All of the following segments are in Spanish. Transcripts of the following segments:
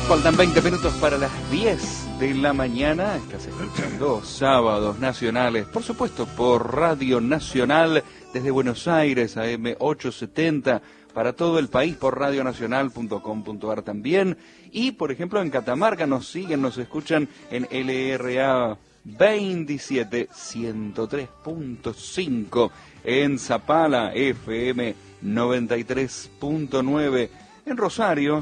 Faltan 20 minutos para las 10 de la mañana. Estás escuchando Sábados Nacionales, por supuesto, por Radio Nacional, desde Buenos Aires, AM 870, para todo el país, por radionacional.com.ar también. Y, por ejemplo, en Catamarca nos siguen, nos escuchan en LRA 27 103.5, en Zapala FM 93.9, en Rosario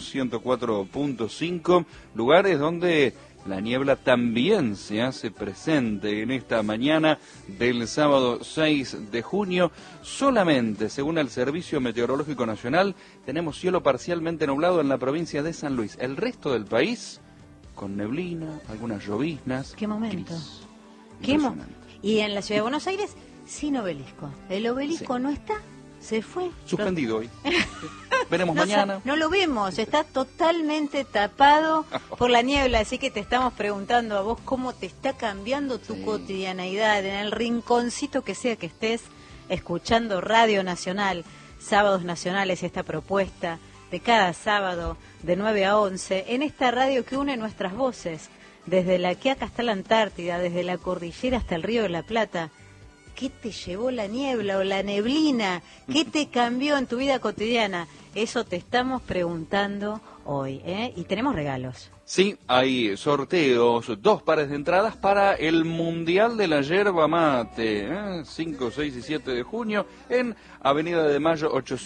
104.5, lugares donde la niebla también se hace presente en esta mañana del sábado 6 de junio. Solamente, según el Servicio Meteorológico Nacional, tenemos cielo parcialmente nublado en la provincia de San Luis. El resto del país, con neblina, algunas lloviznas. ¿Qué momento? Y en la ciudad de Buenos Aires, sin obelisco. El obelisco no está, se fue. Suspendido hoy. Veremos mañana. No lo vemos, está totalmente tapado por la niebla, así que te estamos preguntando a vos cómo te está cambiando tu cotidianeidad, en el rinconcito que sea que estés escuchando Radio Nacional, Sábados Nacionales, esta propuesta de cada sábado de 9 a 11, en esta radio que une nuestras voces, desde la Quiaca hasta la Antártida, desde la cordillera hasta el Río de la Plata. ¿Qué te llevó la niebla o la neblina? ¿Qué te cambió en tu vida cotidiana? Eso te estamos preguntando hoy, ¿eh? Y tenemos regalos. Sí, hay sorteos, 2 pares de entradas para el Mundial de la Yerba Mate, 5, 6 y 7 de junio, en Avenida de Mayo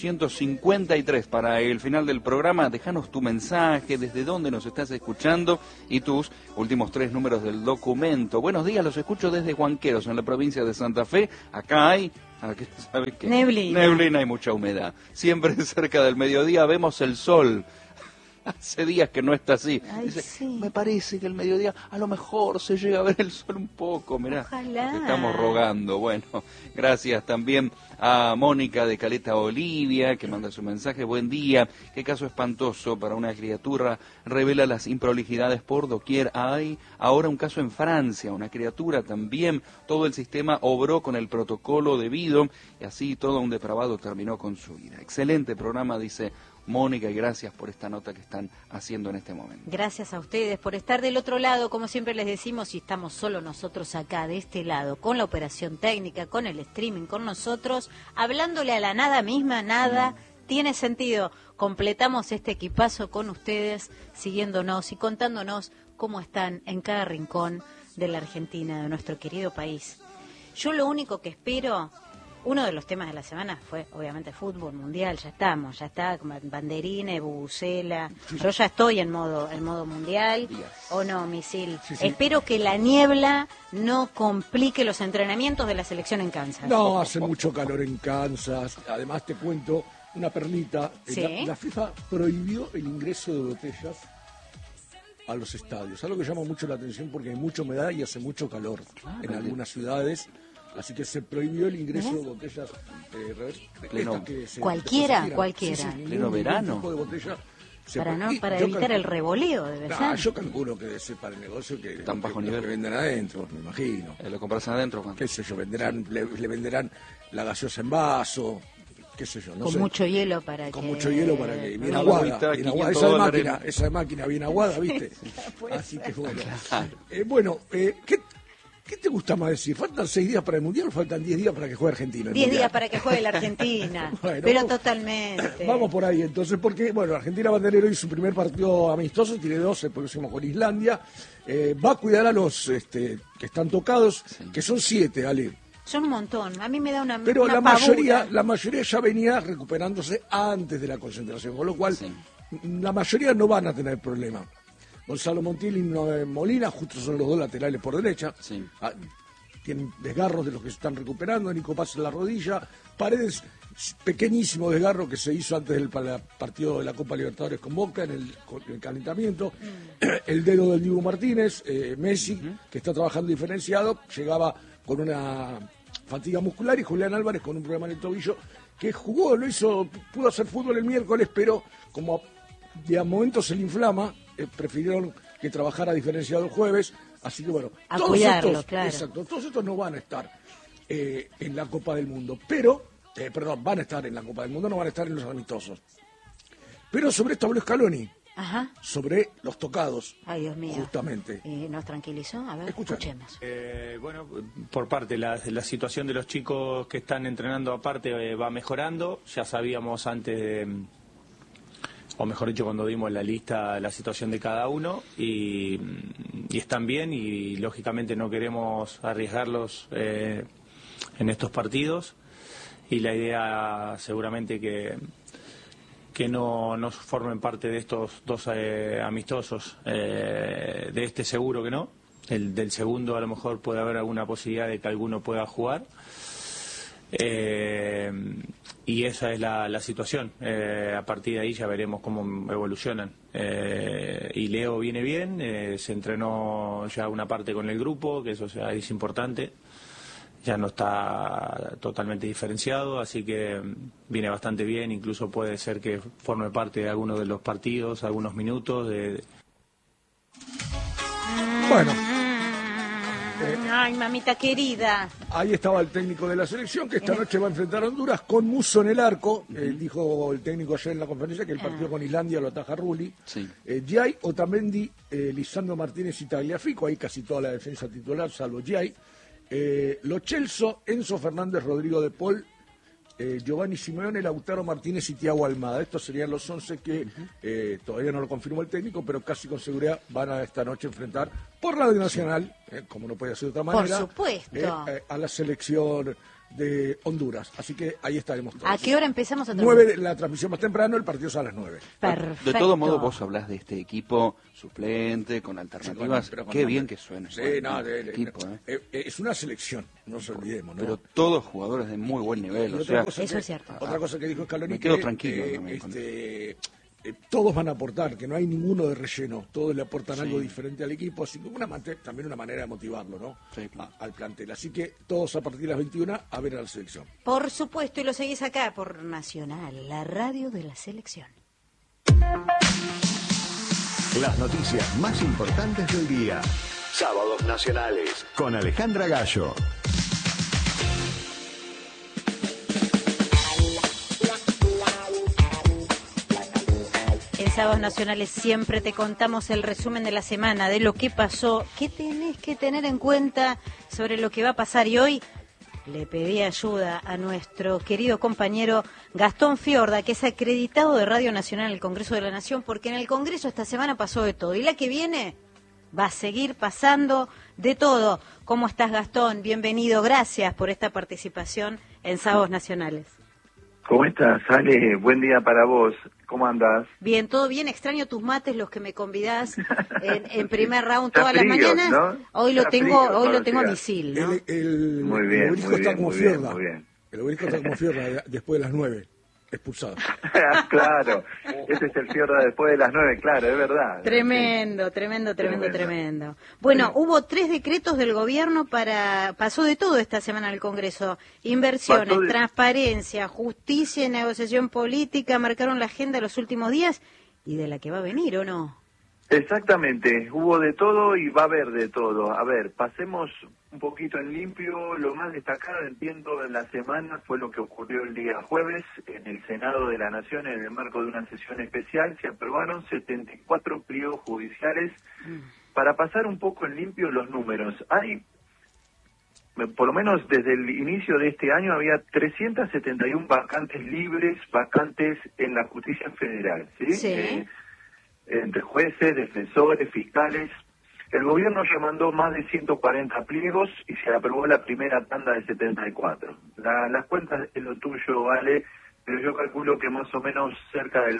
853. Para el final del programa, déjanos tu mensaje, desde dónde nos estás escuchando y tus últimos 3 números del documento. Buenos días, los escucho desde Huanqueros, en la provincia de Santa Fe. Acá hay... ¿Sabe qué? Neblina y mucha humedad. Siempre cerca del mediodía vemos el sol. Hace días que no está así. Dice, me parece que el mediodía a lo mejor se llega a ver el sol un poco. Mirá, ojalá. Te estamos rogando. Bueno, gracias también a Mónica de Caleta Olivia, que manda su mensaje. Buen día. Qué caso espantoso para una criatura. Revela las improlijidades por doquier. Hay ahora un caso en Francia. Una criatura también. Todo el sistema obró con el protocolo debido. Y así todo un depravado terminó con su vida. Excelente programa, dice Mónica, y gracias por esta nota que están haciendo en este momento. Gracias a ustedes por estar del otro lado, como siempre les decimos, y estamos solo nosotros acá, de este lado, con la operación técnica, con el streaming, con nosotros, hablándole a la nada misma, nada tiene sentido. Completamos este equipazo con ustedes, siguiéndonos y contándonos cómo están en cada rincón de la Argentina, de nuestro querido país. Yo lo único que espero... Uno de los temas de la semana fue, obviamente, fútbol mundial. Ya está, banderines, bubucela. Yo ya estoy en modo mundial. ¿O no, Misil? Sí. Espero que la niebla no complique los entrenamientos de la selección en Kansas. No, hace mucho calor en Kansas. Además, te cuento una perlita. ¿Sí? La FIFA prohibió el ingreso de botellas a los estadios. Algo que llama mucho la atención porque hay mucha humedad y hace mucho calor en algunas ciudades. Así que se prohibió el ingreso de botellas cualquiera. Pleno verano. Tipo de botella para evitar el revoleo, debe ser. Yo calculo que debe ser para el negocio que tan bajo nivel que venden adentro, me imagino. ¿Lo compras adentro, Juan? Qué sé yo, le venderán la gaseosa en vaso, qué sé yo, no con sé. Mucho hielo para que bien aguada, esa máquina bien aguada, ¿viste? Así que bueno. ¿Qué te gusta más decir? ¿Faltan 6 días para el Mundial o faltan 10 días para que juegue Argentina? 10 días para que juegue la Argentina, bueno, pero totalmente. Vamos por ahí entonces, porque Argentina va a tener hoy su primer partido amistoso, tiene 12, el próximo con Islandia. Va a cuidar a los que están tocados, que son 7, Ale. Son un montón, a mí me da una Pero una la mayoría ya venía recuperándose antes de la concentración, con lo cual la mayoría no van a tener problema. Gonzalo Montiel y Molina, justo son los 2 laterales por derecha. Sí. Tienen desgarros de los que se están recuperando. Nico Paz en la rodilla. Paredes, pequeñísimo desgarro que se hizo antes del partido de la Copa Libertadores con Boca en el calentamiento. El dedo del Dibu Martínez, Messi, que está trabajando diferenciado, llegaba con una fatiga muscular, y Julián Álvarez con un problema en el tobillo, que pudo hacer fútbol el miércoles, pero como de a momentos se le inflama, prefirieron que trabajara diferenciado el jueves, así que todos estos no van a estar en la Copa del Mundo, van a estar en la Copa del Mundo, no van a estar en los amistosos. Pero sobre esto habló Scaloni, Ajá. sobre los tocados. Ay, Dios mío. Justamente. ¿Y nos tranquilizó? A ver, escuchemos. Bueno, por parte, la situación de los chicos que están entrenando aparte va mejorando. Ya sabíamos antes, o mejor dicho, cuando dimos la lista, la situación de cada uno, y están bien, y lógicamente no queremos arriesgarlos en estos partidos, y la idea seguramente que no formen parte de estos dos amistosos, de este seguro que no. Del segundo a lo mejor puede haber alguna posibilidad de que alguno pueda jugar, y esa es la situación. A partir de ahí ya veremos cómo evolucionan. Y Leo viene bien, se entrenó ya una parte con el grupo, que eso es importante. Ya no está totalmente diferenciado, así que viene bastante bien. Incluso puede ser que forme parte de algunos de los partidos, algunos minutos. Bueno. Ay, mamita querida. Ahí estaba el técnico de la selección, que esta noche va a enfrentar a Honduras con Musso en el arco. Dijo el técnico ayer en la conferencia que el partido con Islandia lo ataja Rulli. Sí. Giai, Otamendi, Lisandro Martínez y Tagliafico. Ahí casi toda la defensa titular, salvo Giai. Lo Celso, Enzo Fernández, Rodrigo de Paul, Giovanni Simeone, Lautaro Martínez y Thiago Almada. Estos serían los 11 que todavía no lo confirmó el técnico, pero casi con seguridad van a esta noche enfrentar por Radio Nacional, como no puede ser de otra manera, Por supuesto. A la selección de Honduras. Así que ahí estaremos todos. ¿A qué hora empezamos a trabajar? 9, la transmisión más temprano, el partido es a las 9. Perfecto. De todo modo, vos hablás de este equipo suplente, con alternativas. Pero con Qué nombre. bien que suena. Sí, Bueno, no, equipo, es una selección, no nos olvidemos, ¿no? Pero todos jugadores de muy buen nivel. Y O otra sea, cosa Eso que- es cierto. Otra cosa que dijo Scaloni, me quedo que, tranquilo también con todos van a aportar, que no hay ninguno de relleno, todos le aportan Sí. algo diferente al equipo, así que también una manera de motivarlo, ¿no? Sí, claro. Al plantel. Así que todos a partir de las 21 a ver a la selección. Por supuesto, y lo seguís acá por Nacional, la radio de la selección. Las noticias más importantes del día. Sábados Nacionales con Alejandra Gallo. En Sábados Nacionales siempre te contamos el resumen de la semana, de lo que pasó, qué tenés que tener en cuenta sobre lo que va a pasar. Y hoy le pedí ayuda a nuestro querido compañero Gastón Fiorda, que es acreditado de Radio Nacional en el Congreso de la Nación, porque en el Congreso esta semana pasó de todo. Y la que viene va a seguir pasando de todo. ¿Cómo estás, Gastón? Bienvenido, gracias por esta participación en Sábados Nacionales. ¿Cómo estás, Ale? Buen día para vos. ¿Cómo andás? Bien, todo bien. Extraño tus mates, los que me convidás en primer round Está todas las frío, mañanas. ¿no? Hoy lo Está tengo, frío hoy lo cuando tengo a llegás. misil, ¿no? Muy bien, el obelisco muy está bien, como muy bien, Fiorda. muy bien. El obelisco está como Fiorda después de las 9, expulsado. Claro, ese es el Fiorda después de las 9, claro, es verdad. Tremendo, tremendo. Bueno, hubo 3 decretos del gobierno pasó de todo esta semana en el Congreso. Inversiones, Pasó de- transparencia, justicia y negociación política marcaron la agenda de los últimos días y de la que va a venir, ¿o no? Exactamente, hubo de todo y va a haber de todo. A ver, pasemos un poquito en limpio. Lo más destacado, entiendo, en la semana fue lo que ocurrió el día jueves en el Senado de la Nación. En el marco de una sesión especial se aprobaron 74 pliegos judiciales. Para pasar un poco en limpio los números, hay, por lo menos desde el inicio de este año, había 371 vacantes libres, vacantes en la justicia federal, ¿sí? Sí. Entre jueces, defensores, fiscales. El gobierno ya mandó más de 140 pliegos y se aprobó la primera tanda de 74. Las cuentas es lo tuyo, Ale, pero yo calculo que más o menos cerca del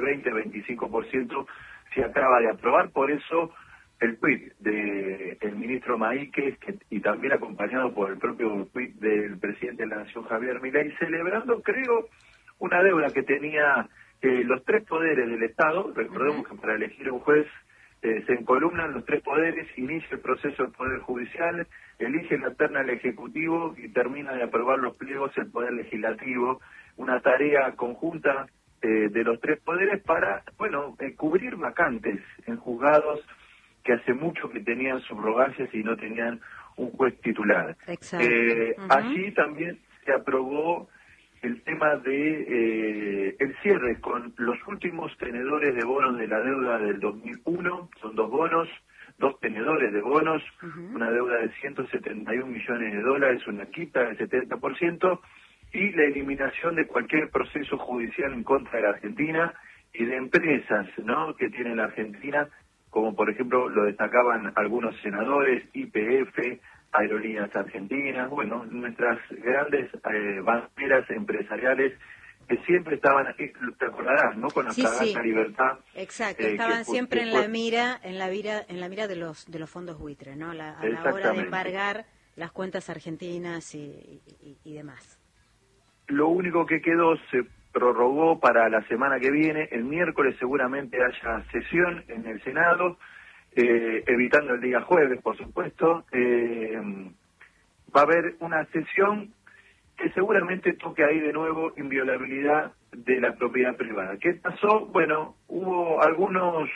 20-25% se acaba de aprobar. Por eso el tuit del ministro Maíquez, y también acompañado por el propio tuit del presidente de la Nación, Javier Milei, celebrando, creo, una deuda que tenía los 3 poderes del Estado. Recordemos que para elegir un juez se encolumnan los 3 poderes, inicia el proceso del Poder Judicial, elige la terna el Ejecutivo y termina de aprobar los pliegos el Poder Legislativo. Una tarea conjunta de los 3 poderes para, cubrir vacantes en juzgados que hace mucho que tenían subrogancias y no tenían un juez titular. Exacto. Allí también se aprobó el tema de el cierre con los últimos tenedores de bonos de la deuda del 2001, son dos tenedores de bonos, una deuda de 171 millones de dólares, una quita del 70%, y la eliminación de cualquier proceso judicial en contra de la Argentina y de empresas, ¿no?, que tiene la Argentina, como por ejemplo lo destacaban algunos senadores, YPF, Aerolíneas Argentinas, bueno, nuestras grandes banderas empresariales que siempre estaban, te acordarás, ¿no?, con la fragata Libertad. Exacto, estaban siempre en la mira de los fondos buitres, ¿no? A la hora de embargar las cuentas argentinas y demás. Lo único que quedó se prorrogó para la semana que viene. El miércoles seguramente haya sesión en el Senado, evitando el día jueves, por supuesto. Va a haber una sesión que seguramente toque ahí de nuevo inviolabilidad de la propiedad privada. ¿Qué pasó? Bueno, hubo algunas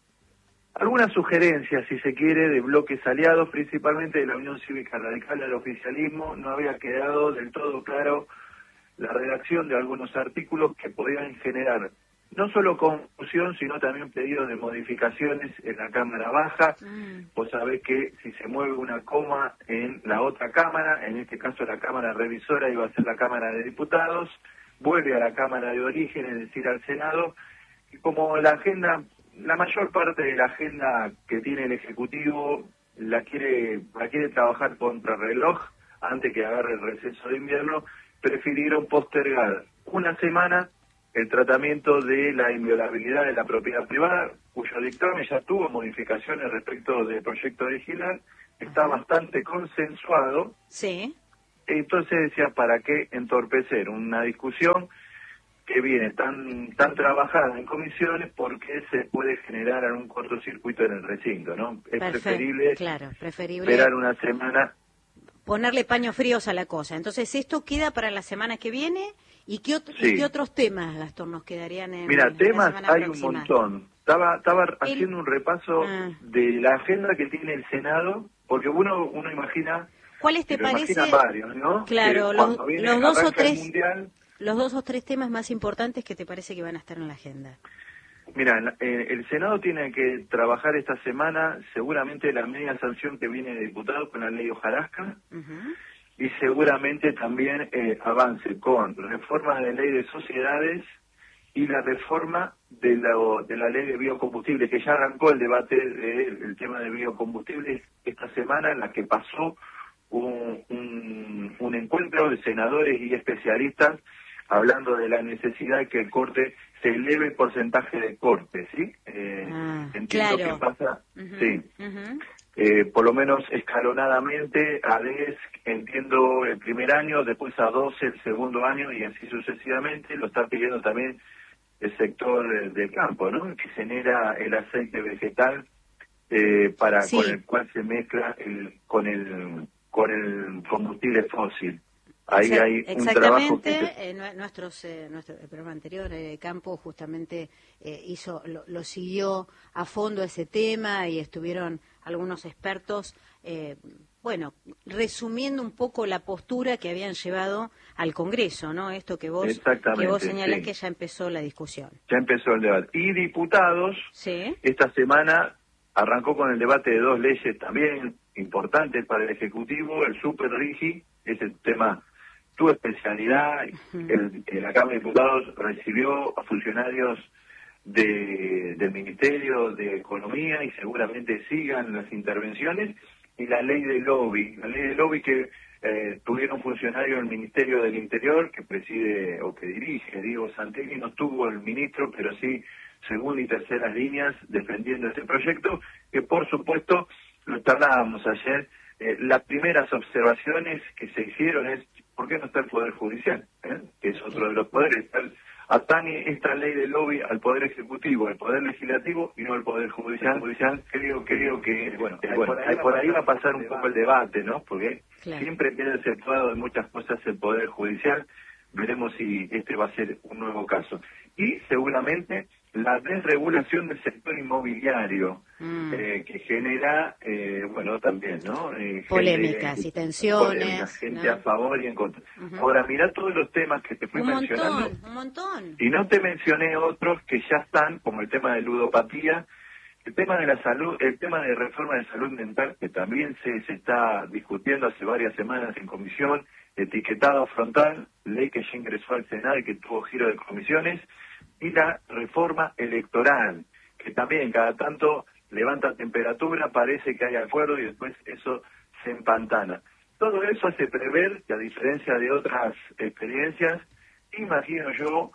sugerencias, si se quiere, de bloques aliados, principalmente de la Unión Cívica Radical del oficialismo. No había quedado del todo claro la redacción de algunos artículos que podían generar no solo confusión, sino también pedidos de modificaciones en la Cámara Baja. Vos sabés que si se mueve una coma en la otra Cámara, en este caso la Cámara Revisora iba a ser la Cámara de Diputados, vuelve a la Cámara de Origen, es decir, al Senado, y como la mayor parte de la agenda que tiene el Ejecutivo la quiere trabajar contra reloj antes que agarre el receso de invierno, prefirieron postergar una semana el tratamiento de la inviolabilidad de la propiedad privada, cuyo dictamen ya tuvo modificaciones respecto del proyecto original, está bastante consensuado. Sí. Entonces decía, ¿para qué entorpecer una discusión que viene tan trabajada en comisiones, porque se puede generar un cortocircuito en el recinto, ¿no? Es preferible esperar una semana. Ponerle paños fríos a la cosa. Entonces, esto queda para la semana que viene. ¿Y qué otros temas, Gastón, nos quedarían en Mira, temas la semana hay próxima? un montón. Estaba haciendo un repaso de la agenda que tiene el Senado, porque uno imagina... ¿Cuáles te parece? Varios, ¿no? Claro, los dos o tres temas más importantes que te parece que van a estar en la agenda. Mira, el Senado tiene que trabajar esta semana seguramente la media sanción que viene de diputados con la ley Hojarasca, y seguramente también avance con reformas de ley de sociedades y la reforma de la ley de biocombustibles, que ya arrancó el debate del tema de biocombustibles esta semana, en la que pasó un encuentro de senadores y especialistas hablando de la necesidad de que el corte se eleve el porcentaje de corte, ¿sí? Entiendo que pasa, por lo menos escalonadamente, a 10, entiendo, el primer año, después a 12 el segundo año, y así sucesivamente. Lo está pidiendo también el sector del campo, ¿no?, que genera el aceite vegetal con el cual se mezcla con el combustible fósil. Ahí hay un trabajo que nuestro programa anterior, Campo, justamente lo siguió a fondo ese tema, y estuvieron algunos expertos, resumiendo un poco la postura que habían llevado al Congreso, ¿no? Esto que vos señalás, que ya empezó la discusión. Ya empezó el debate. Y diputados, esta semana arrancó con el debate de dos leyes también importantes para el Ejecutivo, el Super RIGI, ese tema, tu especialidad. La Cámara de Diputados recibió a funcionarios del Ministerio de Economía, y seguramente sigan las intervenciones, y la ley de lobby que tuvieron funcionarios del Ministerio del Interior, que preside o que dirige Diego Santelli. No estuvo el ministro, pero sí segunda y terceras líneas defendiendo este proyecto, que por supuesto lo charlábamos ayer. Las primeras observaciones que se hicieron es: ¿por qué no está el Poder Judicial? Que es otro de los poderes. Atañe esta ley de lobby al Poder Ejecutivo, al Poder Legislativo, y no al Poder Judicial. Creo que por ahí va a pasar un poco el debate, ¿no? Porque siempre queda exceptuado de muchas cosas el Poder Judicial. Veremos si este va a ser un nuevo caso. Y seguramente la desregulación del sector inmobiliario, que genera, bueno, también, ¿no? Polémicas y tensiones. Polémicas, gente ¿no? a favor y en contra. Ahora, mirá todos los temas que te fui mencionando. Un montón. Y no te mencioné otros que ya están, como el tema de ludopatía, el tema de la salud, el tema de reforma de salud mental, que también se está discutiendo hace varias semanas en comisión, etiquetado frontal, ley que ya ingresó al Senado y que tuvo giro de comisiones, y la reforma electoral, que también cada tanto levanta temperatura, parece que hay acuerdo y después eso se empantana. Todo eso hace prever que, a diferencia de otras experiencias, imagino yo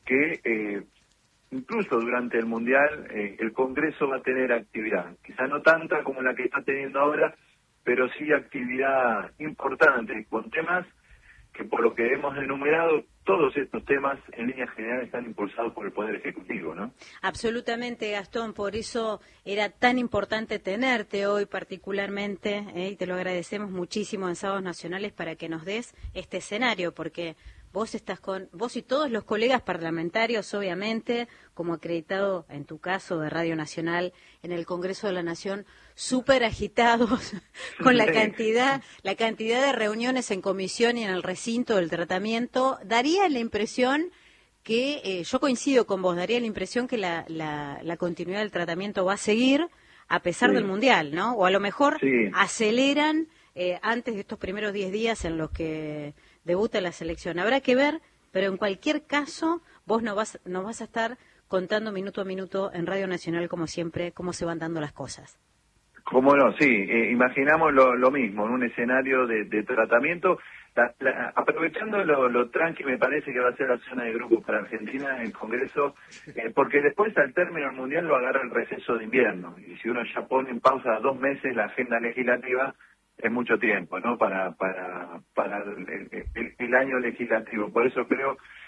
que incluso durante el Mundial el Congreso va a tener actividad, quizá no tanta como la que está teniendo ahora, pero sí actividad importante, con temas que, por lo que hemos enumerado, todos estos temas en líneas generales están impulsados por el Poder Ejecutivo, ¿no? Absolutamente, Gastón, por eso era tan importante tenerte hoy particularmente, y te lo agradecemos muchísimo en Sábados Nacionales para que nos des este escenario, porque vos y todos los colegas parlamentarios, obviamente, como acreditado en tu caso de Radio Nacional en el Congreso de la Nación, súper agitados con la cantidad de reuniones en comisión y en el recinto del tratamiento. Daría la impresión que, yo coincido con vos, daría la impresión que la continuidad del tratamiento va a seguir a pesar del Mundial, ¿no? O a lo mejor aceleran antes de estos primeros 10 días en los que debuta la selección. Habrá que ver, pero en cualquier caso vos nos vas a estar contando minuto a minuto en Radio Nacional, como siempre, cómo se van dando las cosas. Cómo no, sí, imaginamos lo mismo, en un escenario de tratamiento, aprovechando lo tranqui, me parece que va a ser la zona de grupos para Argentina en el Congreso, porque después al término del Mundial lo agarra el receso de invierno, y si uno ya pone en pausa 2 meses la agenda legislativa, es mucho tiempo, ¿no? Para el año legislativo. Por eso creo